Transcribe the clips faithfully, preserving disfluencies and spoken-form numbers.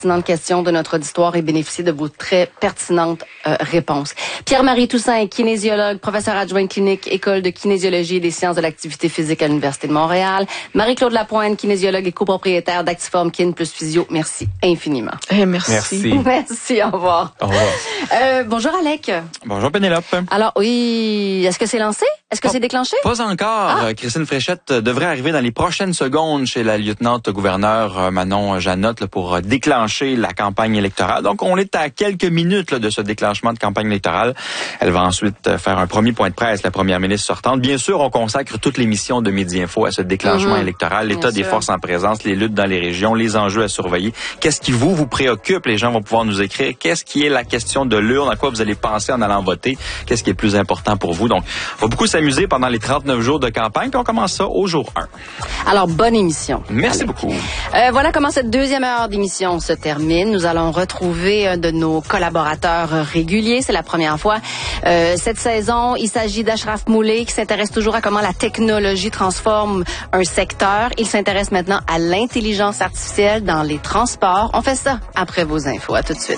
pertinentes questions de notre auditoire et bénéficier de vos très pertinentes euh, réponses. Pierre-Marie Toussaint est kinésiologue, professeur adjoint clinique, École de kinésiologie et des sciences de l'activité physique à l'Université de Montréal. Marie-Claude Lapointe, kinésiologue et copropriétaire d'Actiform Kin plus Physio. Merci infiniment. Eh, merci. Merci. Merci, au revoir. Au revoir. Euh, bonjour Alec. Bonjour Pénélope. Alors oui, est-ce que c'est lancé? Est-ce que Pas, c'est déclenché? Pas encore. Ah. Christine Fréchette devrait arriver dans les prochaines secondes chez la lieutenant-gouverneure Manon Janotte là, pour déclencher la campagne électorale. Donc, on est à quelques minutes là, de ce déclenchement de campagne électorale. Elle va ensuite faire un premier point de presse, la première ministre sortante. Bien sûr, on consacre toute l'émission de Midi Info à ce déclenchement mmh. électoral, l'état des forces en présence, les luttes dans les régions, les enjeux à surveiller. Qu'est-ce qui vous, vous préoccupe? Les gens vont pouvoir nous écrire. Qu'est-ce qui est la question de l'urne? À quoi vous allez penser en allant voter? Qu'est-ce qui est plus important pour vous? Donc, on va beaucoup s'amuser pendant les trente-neuf jours de campagne. Puis on commence ça au jour un. Alors, bonne émission. Merci Allez. beaucoup. Euh, voilà comment cette deuxième heure d'émission se termine. Nous allons retrouver un de nos collaborateurs réguliers. C'est la première fois euh, cette saison. Il s'agit d'Ashraf Moulay qui s'intéresse toujours à comment la technologie transforme un secteur. Il s'intéresse maintenant à l'intelligence artificielle dans les transports. On fait ça après vos infos. À tout de suite.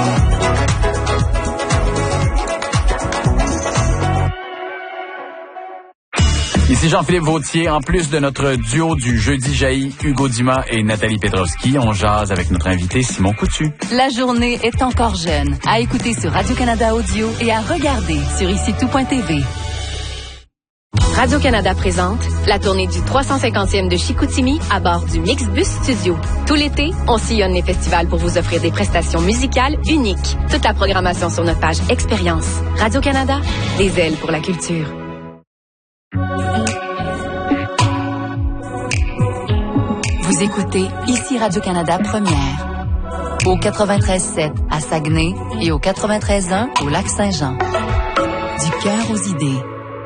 Ici Jean-Philippe Vautier. En plus de notre duo du jeudi jaillit, Hugo Dumas et Nathalie Petrovski, on jase avec notre invité Simon Coutu. La journée est encore jeune. À écouter sur Radio-Canada Audio et à regarder sur ici tout point t v. Radio-Canada présente la tournée du trois cent cinquantième de Chicoutimi à bord du Mixbus Studio. Tout l'été, on sillonne les festivals pour vous offrir des prestations musicales uniques. Toute la programmation sur notre page Expérience. Radio-Canada, des ailes pour la culture. Vous écoutez ici Radio-Canada Première. Au quatre-vingt-treize sept à Saguenay et au quatre-vingt-treize un au Lac-Saint-Jean. Du cœur aux idées.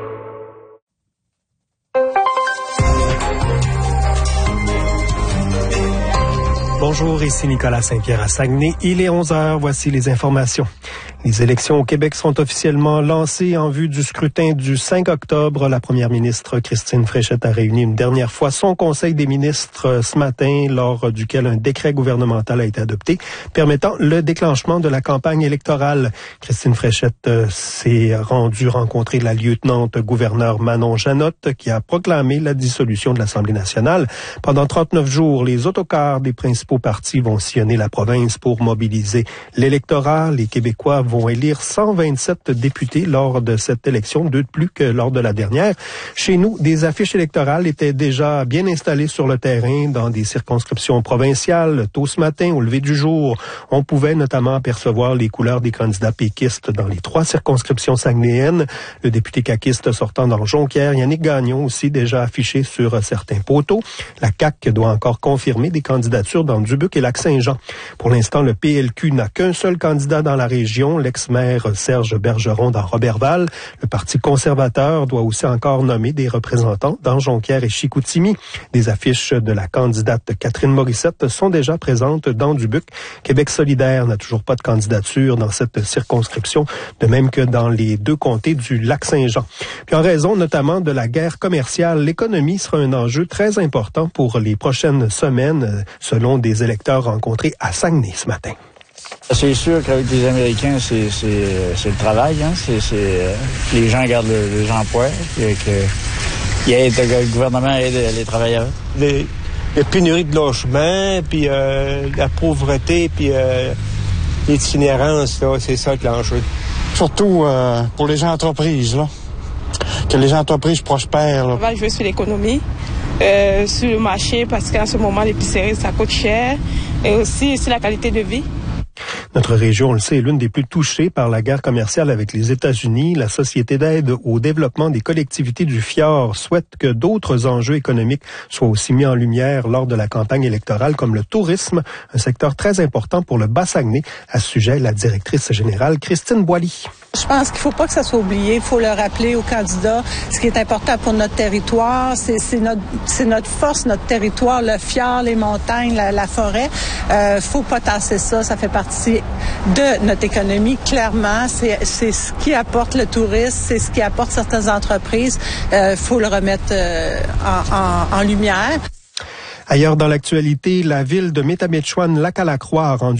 Bonjour, ici Nicolas Saint-Pierre à Saguenay. Il est onze heures, voici les informations. Les élections au Québec sont officiellement lancées en vue du scrutin du cinq octobre. La première ministre Christine Fréchette a réuni une dernière fois son conseil des ministres ce matin, lors duquel un décret gouvernemental a été adopté permettant le déclenchement de la campagne électorale. Christine Fréchette euh, s'est rendue rencontrer la lieutenant-gouverneure Manon Janotte qui a proclamé la dissolution de l'Assemblée nationale. Pendant trente-neuf jours, les autocars des principaux partis vont sillonner la province pour mobiliser l'électorat. Les Québécois vont élire cent vingt-sept députés lors de cette élection, deux de plus que lors de la dernière. Chez nous, des affiches électorales étaient déjà bien installées sur le terrain dans des circonscriptions provinciales. Tôt ce matin, au lever du jour, on pouvait notamment apercevoir les couleurs des candidats péquistes dans les trois circonscriptions saguenéennes. Le député caquiste sortant dans Jonquière, Yannick Gagnon, aussi déjà affiché sur certains poteaux. La C A Q doit encore confirmer des candidatures dans Dubuque et Lac-Saint-Jean. Pour l'instant, le P L Q n'a qu'un seul candidat dans la région, l'ex-maire Serge Bergeron dans Roberval. Le Parti conservateur doit aussi encore nommer des représentants dans Jonquière et Chicoutimi. Des affiches de la candidate Catherine Morissette sont déjà présentes dans Dubuque. Québec solidaire n'a toujours pas de candidature dans cette circonscription, de même que dans les deux comtés du Lac-Saint-Jean. Puis en raison notamment de la guerre commerciale, l'économie sera un enjeu très important pour les prochaines semaines, selon des électeurs rencontrés à Saguenay ce matin. C'est sûr qu'avec les Américains, c'est, c'est, c'est le travail. Hein? C'est, c'est, euh, les gens gardent le, les emplois, et que, y aide, que le gouvernement aide les travailleurs. Les, les pénuries de logement, puis euh, la pauvreté, puis euh, l'itinérance, là, c'est ça que l'enjeu. Surtout euh, pour les entreprises, là. Que les entreprises prospèrent. Là. On va jouer sur l'économie, euh, sur le marché, parce qu'en ce moment, l'épicerie, ça coûte cher, et aussi sur la qualité de vie. Notre région, on le sait, est l'une des plus touchées par la guerre commerciale avec les États-Unis. La Société d'aide au développement des collectivités du Fjord souhaite que d'autres enjeux économiques soient aussi mis en lumière lors de la campagne électorale, comme le tourisme, un secteur très important pour le Bas-Saguenay. À ce sujet, la directrice générale Christine Boily. Je pense qu'il ne faut pas que ça soit oublié. Il faut le rappeler aux candidats. Ce qui est important pour notre territoire, c'est, c'est, notre, c'est notre force, notre territoire, le fjord, les montagnes, la, la forêt. Il euh, ne faut pas tasser ça. Ça fait partie de notre économie. Clairement, c'est, c'est ce qui apporte le tourisme, c'est ce qui apporte certaines entreprises. Il euh, faut le remettre euh, en, en, en lumière. Ailleurs dans l'actualité, la ville de Métabetchouan-Lac-à-la-Croix a rendu